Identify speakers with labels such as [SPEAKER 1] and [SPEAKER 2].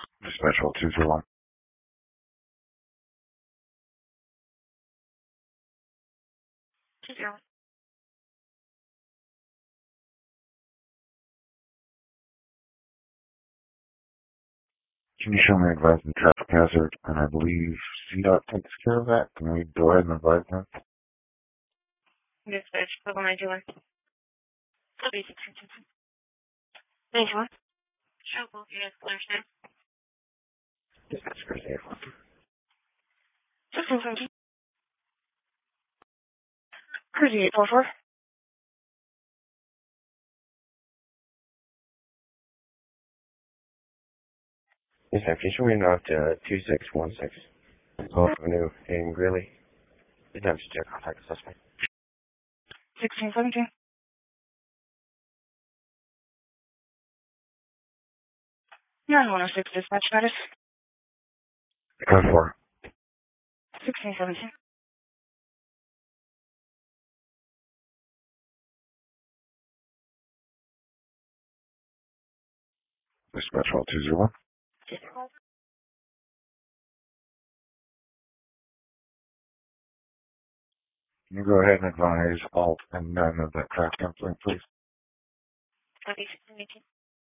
[SPEAKER 1] Dispatch all 201. Can you show me advising traffic hazard? And I believe CDOT takes care of that. Can we go ahead and advise them?
[SPEAKER 2] Dispatch, what am I doing? 91. Show both you guys Thursday.
[SPEAKER 1] Dispatch Thursday.
[SPEAKER 2] 1617. 3844.
[SPEAKER 3] Dispatch, can you show me north to 2616 Gulf Avenue in Greeley? Attempt to contact the suspect.
[SPEAKER 2] 1617. 9106 dispatch status.
[SPEAKER 1] Code 4.
[SPEAKER 2] 1617.
[SPEAKER 1] Dispatch all 201. Can you go ahead and advise Alt and none of that traffic complaint, please?
[SPEAKER 2] 1618.